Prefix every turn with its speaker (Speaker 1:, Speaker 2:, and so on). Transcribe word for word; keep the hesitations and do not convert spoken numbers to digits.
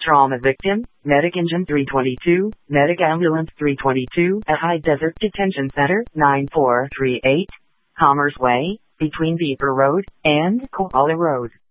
Speaker 1: trauma victim, Medic Engine three twenty-two, Medic Ambulance three twenty-two at High Desert Detention Center, nine four three eight, Commerce Way, between Beeper Road and Koala Road.